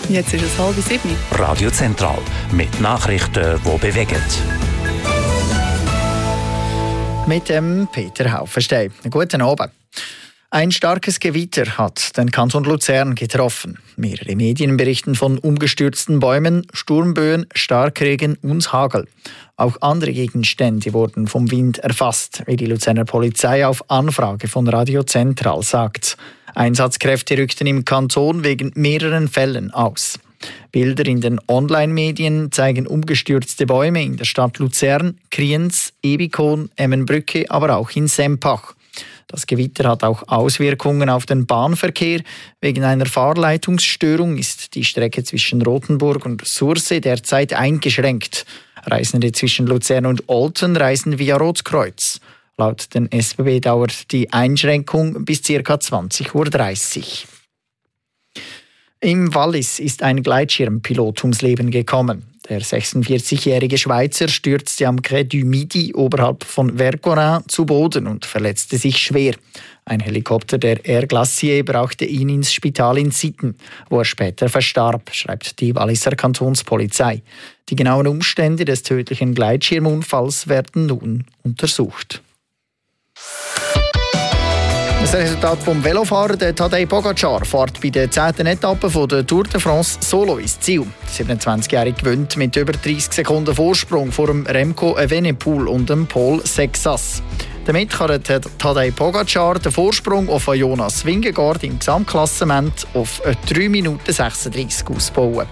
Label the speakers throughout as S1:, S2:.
S1: Jetzt ist es 6:30.
S2: Radio Zentral mit Nachrichten, die bewegen.
S3: Mit dem Peter Haufenstein. Guten Abend. Ein starkes Gewitter hat den Kanton Luzern getroffen. Mehrere Medien berichten von umgestürzten Bäumen, Sturmböen, Starkregen und Hagel. Auch andere Gegenstände wurden vom Wind erfasst, wie die Luzerner Polizei auf Anfrage von Radio Zentral sagt. Einsatzkräfte rückten im Kanton wegen mehreren Fällen aus. Bilder in den Online-Medien zeigen umgestürzte Bäume in der Stadt Luzern, Kriens, Ebikon, Emmenbrücke, aber auch in Sempach. Das Gewitter hat auch Auswirkungen auf den Bahnverkehr. Wegen einer Fahrleitungsstörung ist die Strecke zwischen Rothenburg und Sursee derzeit eingeschränkt. Reisende zwischen Luzern und Olten reisen via Rotkreuz. Laut den SBB dauert die Einschränkung bis ca. 20:30 Uhr. Im Wallis ist ein Gleitschirmpilot ums Leben gekommen. Der 46-jährige Schweizer stürzte am Quai du Midi oberhalb von Vercorin zu Boden und verletzte sich schwer. Ein Helikopter der Air Glacier brachte ihn ins Spital in Sitten, wo er später verstarb, schreibt die Walliser Kantonspolizei. Die genauen Umstände des tödlichen Gleitschirmunfalls werden nun untersucht. Das Resultat vom Velofahrer, der Tadej Pogacar, fährt bei der 10. Etappe von der Tour de France solo ins Ziel. Der 27-Jährige gewinnt mit über 30 Sekunden Vorsprung vor dem Remco Evenepoel und dem Paul Sexas. Damit kann der Tadej Pogacar den Vorsprung auf Jonas Vingegaard im Gesamtklassement auf 3 Minuten 36 ausbauen.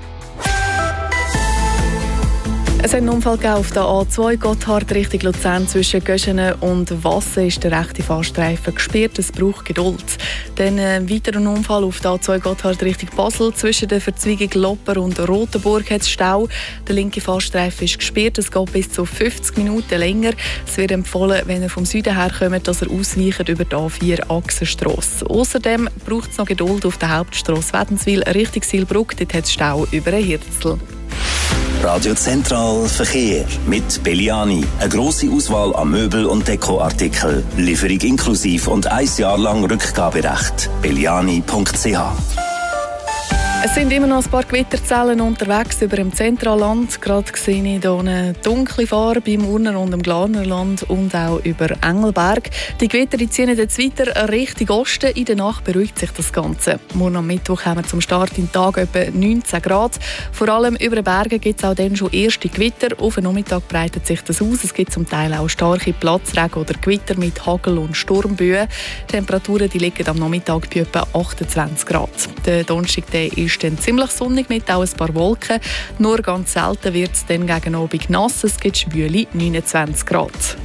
S1: Es hat einen Unfall auf der A2 Gotthard Richtung Luzern zwischen Göschenen und Wassen ist der rechte Fahrstreifen gesperrt. Es braucht Geduld. Dann ein weiterer Unfall auf der A2 Gotthard Richtung Basel zwischen der Verzweigung Lopper und Rotenburg hat es Stau. Der linke Fahrstreifen ist gesperrt. Es geht bis zu 50 Minuten länger. Es wird empfohlen, wenn ihr vom Süden her kommt, dass ihr ausweicht über die A4-Achsenstrasse. Außerdem braucht es noch Geduld auf der Hauptstrasse Wädenswil Richtung Silbruck. Dort hat es Stau über ein Hirzel.
S4: Radio Zentral Verkehr mit Belliani. Eine grosse Auswahl an Möbel- und Dekoartikeln. Lieferung inklusiv und 1 Jahr lang Rückgaberecht. belliani.ch.
S1: Es sind immer noch ein paar Gewitterzellen unterwegs über dem Zentralland. Gerade sehe ich hier eine dunkle Farbe beim Urner und im Glarnerland und auch über Engelberg. Die Gewitter ziehen jetzt weiter Richtung Osten. In der Nacht beruhigt sich das Ganze. Morgen am Mittwoch haben wir zum Start im Tag etwa 19 Grad. Vor allem über den Bergen gibt es auch dann schon erste Gewitter. Auf den Nachmittag breitet sich das aus. Es gibt zum Teil auch starke Platzregen oder Gewitter mit Hagel- und Sturmböen. Die Temperaturen liegen am Nachmittag bei etwa 28 Grad. Der Donnerstag ist dann ziemlich sonnig mit auch ein paar Wolken. Nur ganz selten wird es dann gegen Abend nass. Es gibt schwüle 29 Grad.